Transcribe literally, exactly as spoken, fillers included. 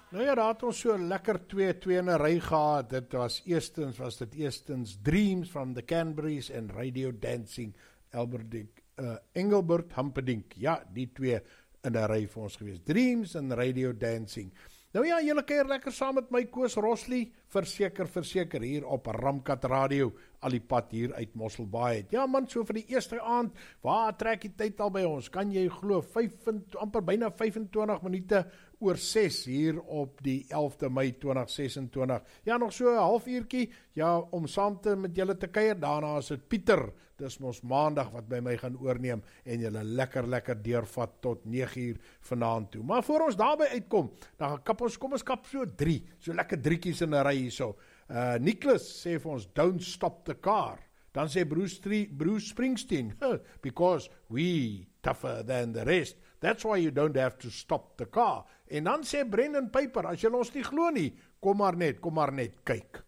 Nou ja, daar het ons so lekker twee, twee in 'n ry gehad. Dit was eerstens, was dit eerstens Dreams from the Canberries en Radio Dancing, Albert uh, Engelbert Humperdinck. Ja, die twee in 'n ry vir ons gewees. Dreams en Radio Dancing. Nou ja, julle kuier lekker saam met my Koos Rosley, verseker, verseker hier op Ramkat Radio, al die pad hier uit Mosselbaai. Ja man, so vir die eerste aand, waar trek die tyd al by ons? Kan jy glo, vyfentwintig, amper byna vyfentwintig minute oor ses hier op die elfde Mei twintig sesentwintig. Ja, nog so 'n halfuurtjie, ja, om saam te met julle te kuier. Daarna is dit Pieter, dis mos maandag wat by my gaan oorneem en julle lekker lekker deurvat tot nege uur vanaand toe. Maar voor ons daarby uitkom, dan gaan kap ons, kom ons kap so drie, so lekker driekies in 'n ry hierso. Uh, Nicholas sê vir ons, don't stop the car. Dan sê Bruce, Bruce Springsteen, because we tougher than the rest. That's why you don't have to stop the car. En dan sê Brendan Piper, as jy ons nie glo nie, kom maar net, kom maar net kyk.